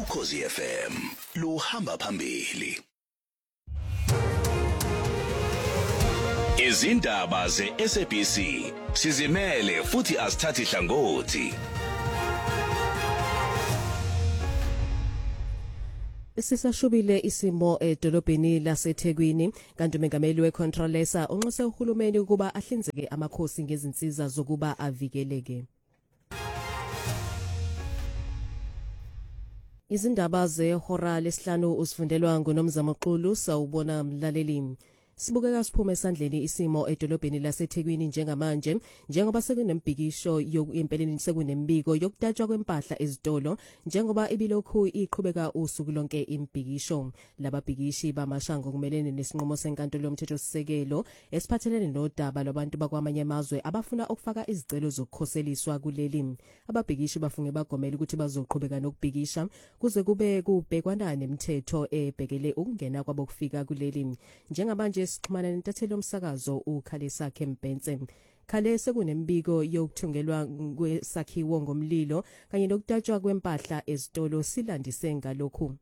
Ukhozi FM luhamba phambili. Izindaba ze-SABC sizimele futhi asithathi hlangothi. Sisashubile isimo edolobheni laseThekwini kanti umengameli weControlesa unxuse uhulumeni ukuba ahlinzeke amakhosi ngezinsiza zokuba avikeleke. Izindaba zehora lesihlanu usifundelwa nguNomzamo Xulu sawubona mlaleli. Sibukeka siphume esandleni isimo edolobheni laseThekwini njengamanje njengoba sekunembhikisho yempeleni sekunembiko yokudatshwa kwempahla ezitolo njengoba ibilokhu iqhubeka usuku lonke imbhikisho. Lababhikishi bamashango kumelene nesinqumo senkantolo yomthethosisekelo esiphathelene nodaba lwabantu bakwamanye amazwe abafuna ukufaka izicelo zokukhoseliswa kuleli. Ababhikishi bafunge bagomela ukuthi bazoqhubeka nokubhikisha kuze kube kubhekwana nemithetho ebhekele ukungena kwabo kufika kuleli. Njengamanje sixhumana nentatheli yomsakazo uKhalisa Kempense. Khale sekunembiko yokuthungelwa kwesakhiwo ngomlilo kanye nokudatshwa kwempahla ezitolo silandise ngalokhu.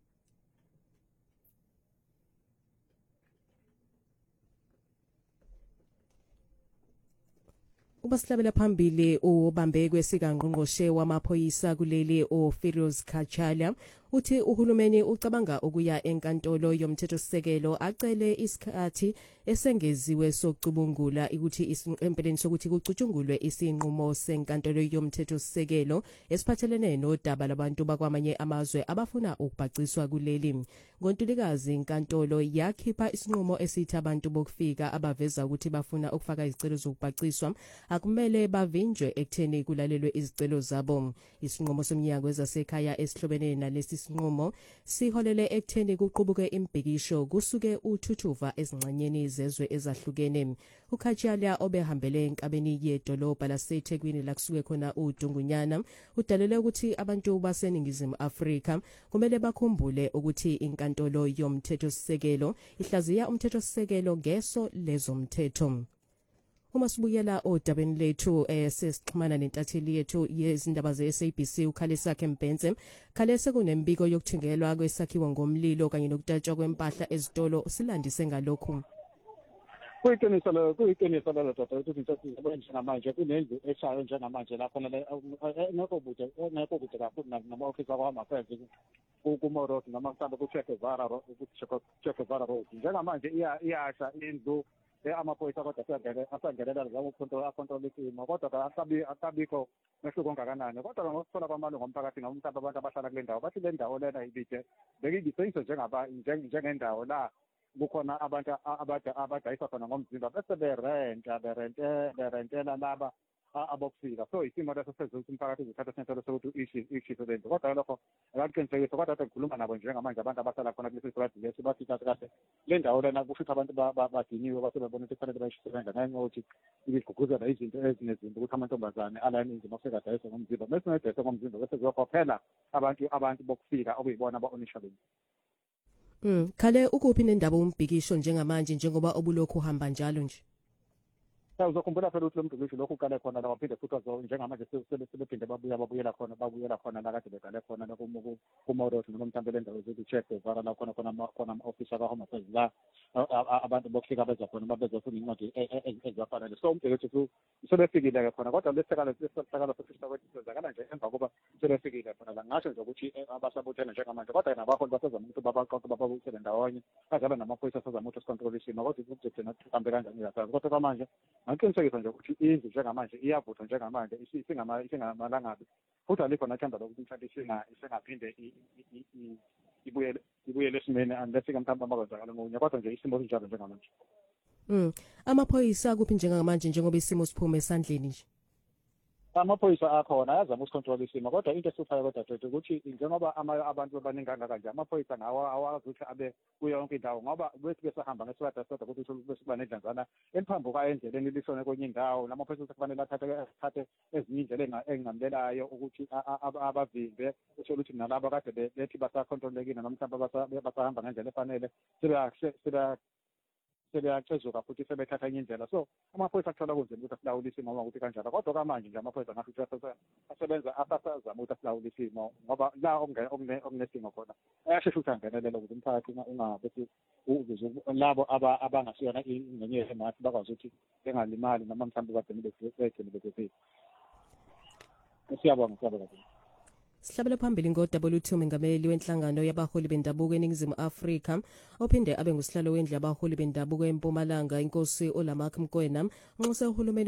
Ubasihlabela phambili ubambe kwesikanqongqoshe wamaphoyisa kuleli uFiroz Kachala uthi uhulumeni ucabanga ukuya enkantolo yomthethosisekelo acele isikhathi esengeziwe sokucubungula ukuthi empeleni sokuthi kucutshungulwe isinqumo senkantolo yomthethosisekelo esiphathelene nodaba labantu bakwamanye amazwe abafuna ukubhaciswa kuleli. NgoNtulikazi inkantolo yakhipha isinqumo esithi abantu bokufika abaveza ukuthi bafuna ukufaka izicelo zokubhaciswa akumele bavinjwe ekutheni kulalelwe izicelo zabo. Isinqumo somnyango wezasekhaya esihlobene nalesi sinqumo siholele ekutheni kuqubuke imbhikisho kusuke uthuthuva ezingxanyeni zezwe ezahlukene. uKhachala obehambele enkabeni yedolobha laseThekwini la kusuke khona uDungunyana udalele ukuthi abantu baseningizimu Afrika kumele bakhumbule ukuthi inkantolo yomthethosisekelo ihlaziya umthethosisekelo ngeso lezomthetho. Uma sibuyela odabeni lethu sesixhumana nentatheli yethu yezindaba ze-SABC uKhalisa Kempense. Khalese kunembiko yokuthungelwa kwesakhiwo ngomlilo kanye nokudatshwa kwempahla ezitolo silandise ngalokhu. Kuyiqiniso lo dodo ukuthi njengamanje kunendlu eshayo njengamanje lapho ngekho bude kakhulu nama-ofisi akwahamba phansi kuMorot noma mhlawumbe ku-Che Guevara Road. Njengamanje iyasha indlu amaphoyisa kodwa asangenelela lawo akontrola isimo kodwa akabikho mehluko ongakanani. Kodwa ngokuthola kwamalungu omphakathi mhlawumbe abantu abahlala kule ndawo bathi le ndawo lena ibide bekibiseyiswe njengendawo la kukhona abantu abadayisa khona ngomzimba bese berentela laba abokufika. So isimo leso sezulu umphakathi uzithatha senhlelo sokuthi ishise lento kodwa lokho akaqinisekise kodwa ngikhuluma nabo njengamanje abantu abahlala khona kulesi sikhathi leso bathi kahle le ndawo lena kushuthi abantu badiniwe basebebona ukuthi kufanele bayishisebenza ngenxa yokuthi ibigqugquzela izinto ezinezinto ukuthi amantombazane alayinizima asekadayisa ngomzimba bese ngedayisa ngomzimba bese kuyokhophela abantu bokufika okuyibona aba-onisha benu. Khale ukuphi nendaba umbhikisho njengamanje njengoba obulokhu uhamba njalo nje? Uzokhumbula phela ukuthi lo mbhikisho lokhu uqale khona la waphinde futhi njengamanje sebephinde babuyela khona la kade beqale khona kuMorot noma mhlawumbe le ndawo zokuthi Che Guevara la khona ama-ofisi akwa-Home Affairs la abantu bokufika beza khona uma bezofuna incwadi ezibafanele. So umbhikisho sebefikile-ke khona kodwa lesikalo sokufisa kwethu senzakala nje emva kokuba sebefikile khona la. Ngasho nje ukuthi abasabuthene njengamanje kodwa nabaholi basezama ukuthi babaqoqe bababuyisele ndawonye bazabe namaphoyisa asezama ukuthi sikontrole isimo kodwa ukugcina kuhambe kanjani kakhulu kodwa kwamanje ngiqinisekisa nje ukuthi indlu njengamanje iyavuthwa njengamanje isingamalangabi futhi alikho nathemba lokuthi mhlawumbe isengaphinde ibuyele esimeni unless-ke mhlawumbe amakwenzakala ngokunye kodwa nje isimo sinjalo njengamanje. Amaphoyisa kuphi njengamanje njengoba isimo siphume esandleni nje? Amaphoyisa akhona ayazama ukusikontrola isimo kodwa into esifaya kodwa dede ukuthi njengoba abantu bebaningi kangaka nje amaphoyisa ngawo awazi ukuthi abe kuyo yonke indawo ngoba bethi besahamba ngesikhathi sodwa ukuthi besiba nedlanzana eliphambuka endleleni lishone kwenye indawo. Lamaphoyisa kufanele athathe ezinye indlela engamlelayo ukuthi abavimbe uthole ukuthi nalabo kade bethi basakontrolekile noma mhlawumbe basahamba ngendlela efanele sebeyacezuka futhi sebethatha enye indlela. So amaphoyisa akuthola kunzima ukuthi asilawule isimo ngoba ukuthi kanjalo, kodwa kamanje nje amaphoyisa ngathi asebenza asazama ukuthi asilawule isimo ngoba la okunesidingo khona ayashesha ukuthi angenelele ukuthi umphakathi ungabethi labo abangasiyona ingxenye yemathi bakwazi ukuthi bengalimali noma mhlawumbe bagcine begcine. Siyabonga kakhulu. Sihlabela phambili ngo-W2 mengameli wenhlangano yabaholi bendabuko eNingizimu Afrika ophinde abe ngusihlalo wendlu yabaholi bendabuko eMpumalanga, inkosi uLamarck Mokoena, unxuse uhulumeni